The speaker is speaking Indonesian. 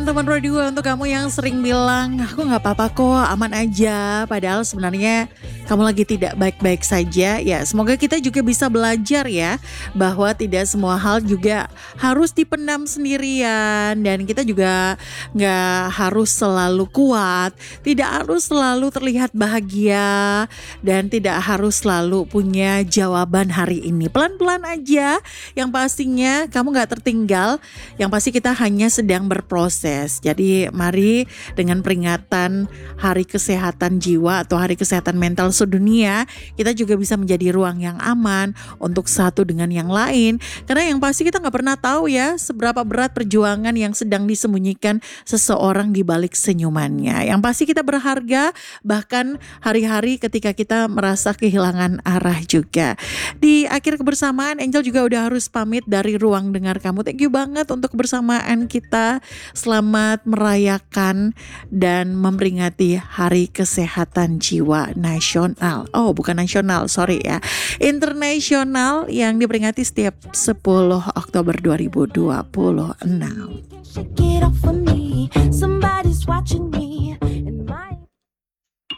teman radio untuk kamu yang sering bilang, aku gak apa-apa kok, aman aja. Padahal sebenarnya kamu lagi tidak baik-baik saja. Ya, semoga kita juga bisa belajar ya, bahwa tidak semua hal juga harus dipendam sendirian. Dan kita juga gak harus selalu kuat, tidak harus selalu terlihat bahagia, dan tidak harus selalu punya jawaban hari ini. Pelan-pelan aja, yang pastinya kamu gak tertinggal, yang pasti kita hanya sedang berproses. Jadi mari dengan peringatan Hari Kesehatan Jiwa atau Hari Kesehatan Mental sedunia, kita juga bisa menjadi ruang yang aman untuk satu dengan yang lain. Karena yang pasti kita gak pernah tahu ya seberapa berat perjuangan yang sedang disembunyikan seseorang di balik senyumannya. Yang pasti kita berharga, bahkan hari-hari ketika kita merasa kehilangan arah juga. Di akhir kebersamaan, Angel juga udah harus pamit dari ruang dengar kamu. Thank you banget untuk kebersamaan kita. Selamat merayakan dan memperingati Hari Kesehatan Jiwa Nasional. Oh, bukan nasional, sorry ya. Internasional yang diperingati setiap 10 Oktober 2026.